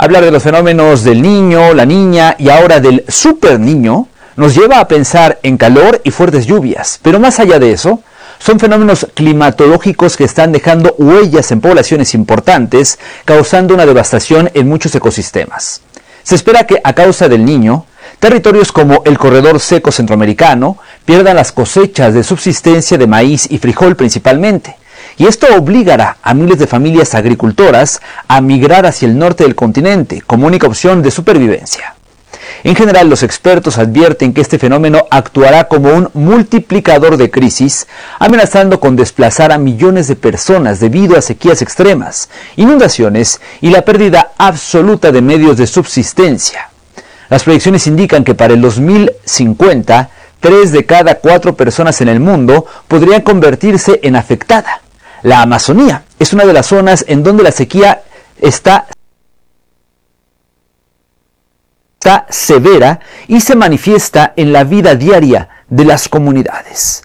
Hablar de los fenómenos del niño, la niña y ahora del super niño nos lleva a pensar en calor y fuertes lluvias, pero más allá de eso, son fenómenos climatológicos que están dejando huellas en poblaciones importantes, causando una devastación en muchos ecosistemas. Se espera que a causa del Niño, territorios como el corredor seco centroamericano pierdan las cosechas de subsistencia de maíz y frijol principalmente, y esto obligará a miles de familias agricultoras a migrar hacia el norte del continente como única opción de supervivencia. En general, los expertos advierten que este fenómeno actuará como un multiplicador de crisis, amenazando con desplazar a millones de personas debido a sequías extremas, inundaciones y la pérdida absoluta de medios de subsistencia. Las proyecciones indican que para el 2050, 3 de cada 4 personas en el mundo podrían convertirse en afectada. La Amazonía es una de las zonas en donde la sequía está severa y se manifiesta en la vida diaria de las comunidades.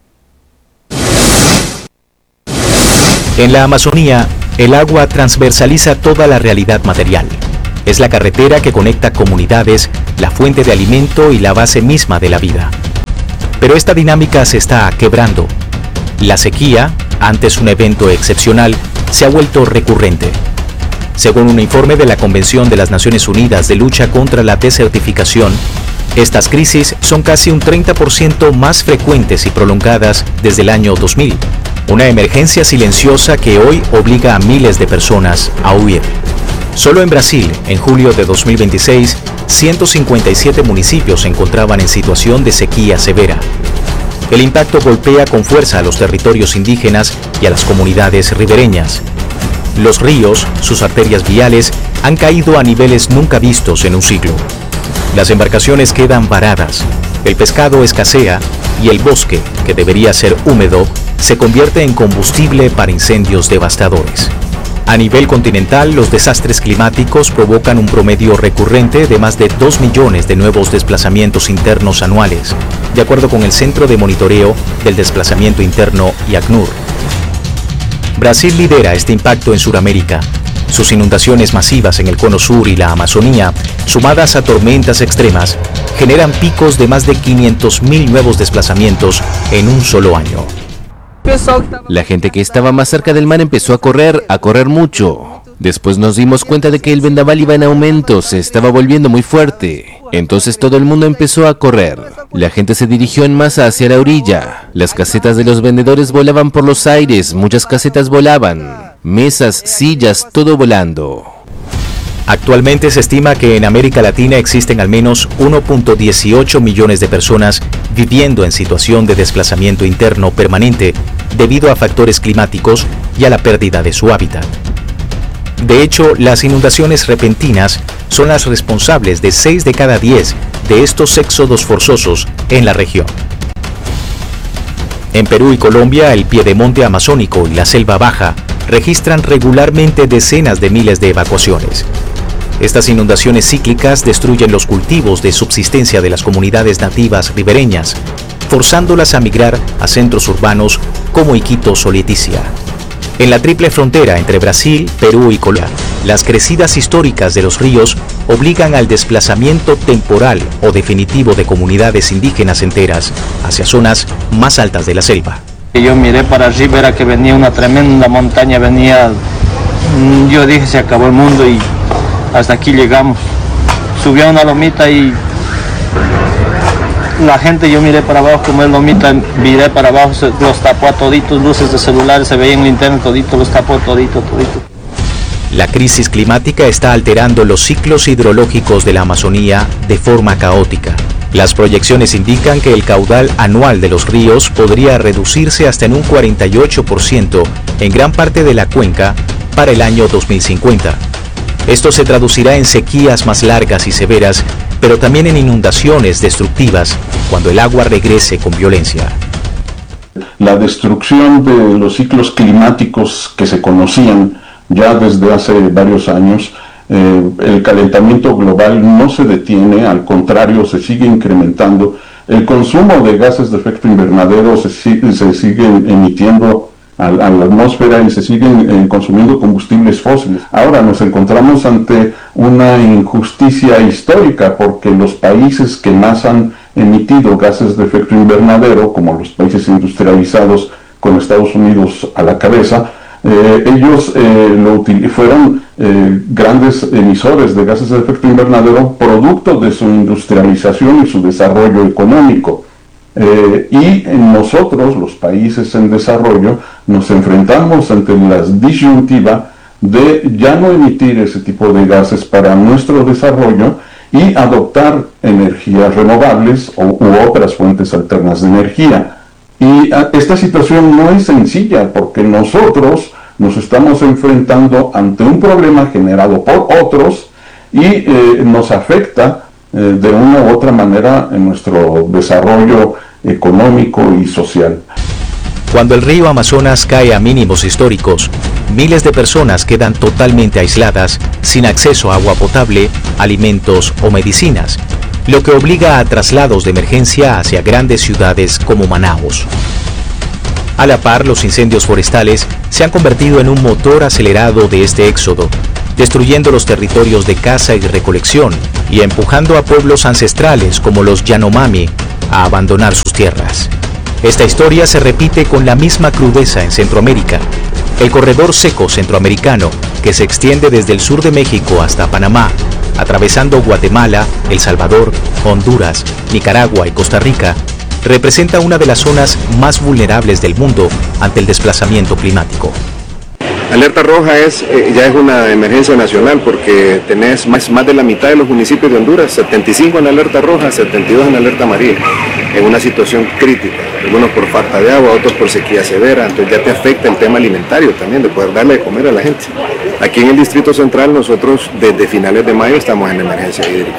En la Amazonía, el agua transversaliza toda la realidad material. Es la carretera que conecta comunidades, la fuente de alimento y la base misma de la vida. Pero esta dinámica se está quebrando. La sequía, antes un evento excepcional, se ha vuelto recurrente. Según un informe de la Convención de las Naciones Unidas de Lucha contra la Desertificación, estas crisis son casi un 30% más frecuentes y prolongadas desde el año 2000. Una emergencia silenciosa que hoy obliga a miles de personas a huir. Solo en Brasil, en julio de 2026, 157 municipios se encontraban en situación de sequía severa. El impacto golpea con fuerza a los territorios indígenas y a las comunidades ribereñas. Los ríos, sus arterias viales, han caído a niveles nunca vistos en un siglo. Las embarcaciones quedan varadas, el pescado escasea y el bosque, que debería ser húmedo, se convierte en combustible para incendios devastadores. A nivel continental, los desastres climáticos provocan un promedio recurrente de más de 2 millones de nuevos desplazamientos internos anuales, de acuerdo con el Centro de Monitoreo del Desplazamiento Interno y ACNUR. Brasil lidera este impacto en Sudamérica. Sus inundaciones masivas en el Cono Sur y la Amazonía, sumadas a tormentas extremas, generan picos de más de 500.000 nuevos desplazamientos en un solo año. La gente que estaba más cerca del mar empezó a correr mucho. Después nos dimos cuenta de que el vendaval iba en aumento, se estaba volviendo muy fuerte. Entonces todo el mundo empezó a correr. La gente se dirigió en masa hacia la orilla. Las casetas de los vendedores volaban por los aires, muchas casetas volaban. Mesas, sillas, todo volando. Actualmente se estima que en América Latina existen al menos 1.18 millones de personas viviendo en situación de desplazamiento interno permanente debido a factores climáticos y a la pérdida de su hábitat. De hecho, las inundaciones repentinas son las responsables de 6 de cada 10 de estos éxodos forzosos en la región. En Perú y Colombia, el piedemonte amazónico y la selva baja registran regularmente decenas de miles de evacuaciones. Estas inundaciones cíclicas destruyen los cultivos de subsistencia de las comunidades nativas ribereñas, forzándolas a migrar a centros urbanos como Iquitos o Leticia. En la triple frontera entre Brasil, Perú y Colombia, las crecidas históricas de los ríos obligan al desplazamiento temporal o definitivo de comunidades indígenas enteras hacia zonas más altas de la selva. Yo miré para arriba, era que venía una tremenda montaña, yo dije se acabó el mundo y hasta aquí llegamos. Subí a una lomita y la gente, yo miré para abajo como es lomita, miré para abajo, los tapó a toditos, luces de celulares, se veían en linterna todito, los tapó todito. La crisis climática está alterando los ciclos hidrológicos de la Amazonía de forma caótica. Las proyecciones indican que el caudal anual de los ríos podría reducirse hasta en un 48% en gran parte de la cuenca para el año 2050. Esto se traducirá en sequías más largas y severas, pero también en inundaciones destructivas cuando el agua regrese con violencia. La destrucción de los ciclos climáticos que se conocían ya desde hace varios años, el calentamiento global no se detiene, al contrario, se sigue incrementando. El consumo de gases de efecto invernadero se sigue emitiendo a la atmósfera y se siguen consumiendo combustibles fósiles. Ahora nos encontramos ante una injusticia histórica porque los países que más han emitido gases de efecto invernadero, como los países industrializados con Estados Unidos a la cabeza, ellos fueron grandes emisores de gases de efecto invernadero producto de su industrialización y su desarrollo económico. Y nosotros, los países en desarrollo, nos enfrentamos ante la disyuntiva de ya no emitir ese tipo de gases para nuestro desarrollo y adoptar energías renovables u otras fuentes alternas de energía. Y esta situación no es sencilla porque nosotros nos estamos enfrentando ante un problema generado por otros y nos afecta de una u otra manera en nuestro desarrollo económico y social. Cuando el río Amazonas cae a mínimos históricos, miles de personas quedan totalmente aisladas, sin acceso a agua potable, alimentos o medicinas, lo que obliga a traslados de emergencia hacia grandes ciudades como Manaos. A la par, los incendios forestales se han convertido en un motor acelerado de este éxodo, destruyendo los territorios de caza y recolección y empujando a pueblos ancestrales como los Yanomami a abandonar sus tierras. Esta historia se repite con la misma crudeza en Centroamérica. El corredor seco centroamericano, que se extiende desde el sur de México hasta Panamá, atravesando Guatemala, El Salvador, Honduras, Nicaragua y Costa Rica, representa una de las zonas más vulnerables del mundo ante el desplazamiento climático. Alerta roja ya es una emergencia nacional porque tenés más de la mitad de los municipios de Honduras, 75 en alerta roja, 72 en alerta amarilla, en una situación crítica, algunos por falta de agua, otros por sequía severa, entonces ya te afecta el tema alimentario también, de poder darle de comer a la gente. Aquí en el Distrito Central nosotros desde finales de mayo estamos en emergencia hídrica.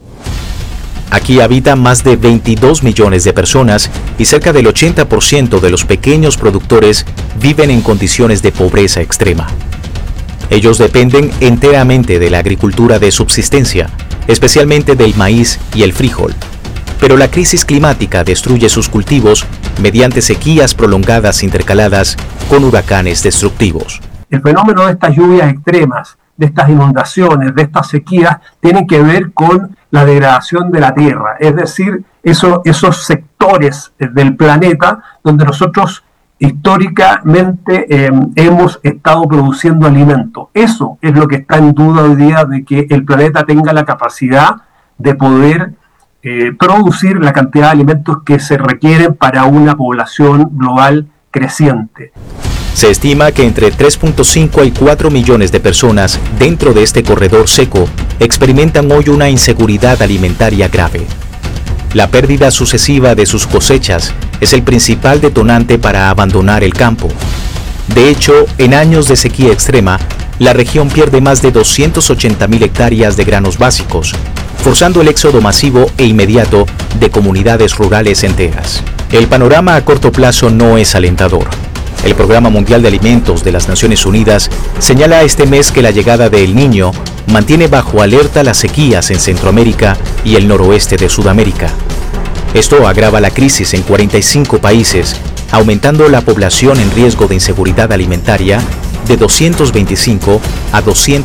Aquí habitan más de 22 millones de personas y cerca del 80% de los pequeños productores viven en condiciones de pobreza extrema. Ellos dependen enteramente de la agricultura de subsistencia, especialmente del maíz y el frijol. Pero la crisis climática destruye sus cultivos mediante sequías prolongadas intercaladas con huracanes destructivos. El fenómeno de estas lluvias extremas, de estas inundaciones, de estas sequías, tienen que ver con la degradación de la tierra, es decir, esos sectores del planeta donde nosotros históricamente hemos estado produciendo alimentos. Eso es lo que está en duda hoy día, de que el planeta tenga la capacidad de poder producir la cantidad de alimentos que se requieren para una población global creciente. Se estima que entre 3.5 y 4 millones de personas dentro de este corredor seco experimentan hoy una inseguridad alimentaria grave. La pérdida sucesiva de sus cosechas es el principal detonante para abandonar el campo. De hecho, en años de sequía extrema, la región pierde más de 280.000 hectáreas de granos básicos, forzando el éxodo masivo e inmediato de comunidades rurales enteras. El panorama a corto plazo no es alentador. El Programa Mundial de Alimentos de las Naciones Unidas señala este mes que la llegada de El Niño mantiene bajo alerta las sequías en Centroamérica y el noroeste de Sudamérica. Esto agrava la crisis en 45 países, aumentando la población en riesgo de inseguridad alimentaria de 225 a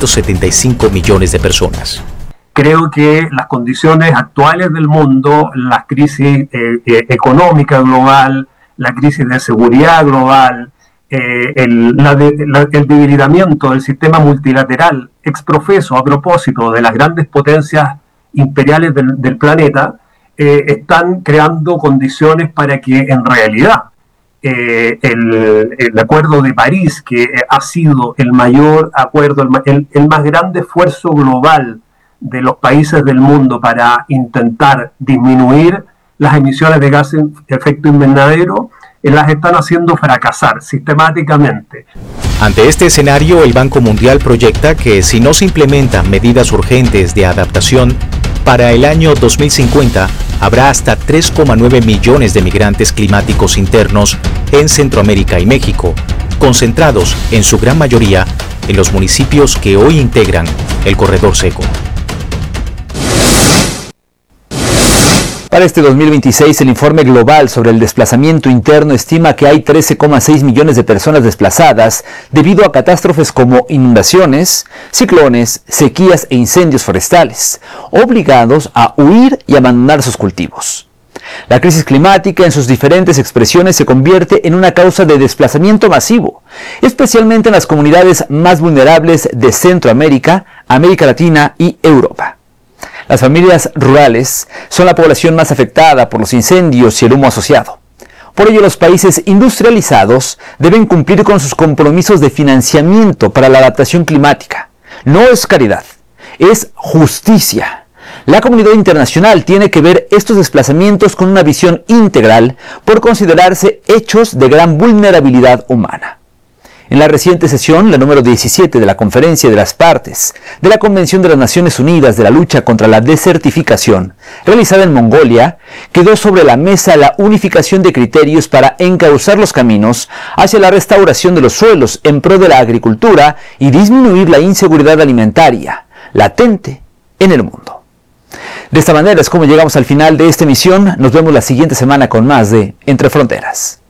275 millones de personas. Creo que las condiciones actuales del mundo, la crisis económica global, la crisis de seguridad global, el debilitamiento del sistema multilateral exprofeso a propósito de las grandes potencias imperiales del planeta, están creando condiciones para que en realidad el Acuerdo de París, que ha sido el mayor acuerdo, el más grande esfuerzo global de los países del mundo para intentar disminuir las emisiones de gases de efecto invernadero, las están haciendo fracasar sistemáticamente. Ante este escenario, el Banco Mundial proyecta que si no se implementan medidas urgentes de adaptación, para el año 2050 habrá hasta 3,9 millones de migrantes climáticos internos en Centroamérica y México, concentrados en su gran mayoría en los municipios que hoy integran el corredor seco. Para este 2026, el informe global sobre el desplazamiento interno estima que hay 13,6 millones de personas desplazadas debido a catástrofes como inundaciones, ciclones, sequías e incendios forestales, obligados a huir y abandonar sus cultivos. La crisis climática en sus diferentes expresiones se convierte en una causa de desplazamiento masivo, especialmente en las comunidades más vulnerables de Centroamérica, América Latina y Europa. Las familias rurales son la población más afectada por los incendios y el humo asociado. Por ello, los países industrializados deben cumplir con sus compromisos de financiamiento para la adaptación climática. No es caridad, es justicia. La comunidad internacional tiene que ver estos desplazamientos con una visión integral por considerarse hechos de gran vulnerabilidad humana. En la reciente sesión, la número 17 de la Conferencia de las Partes de la Convención de las Naciones Unidas de la Lucha contra la Desertificación, realizada en Mongolia, quedó sobre la mesa la unificación de criterios para encauzar los caminos hacia la restauración de los suelos en pro de la agricultura y disminuir la inseguridad alimentaria latente en el mundo. De esta manera es como llegamos al final de esta emisión. Nos vemos la siguiente semana con más de Entre Fronteras.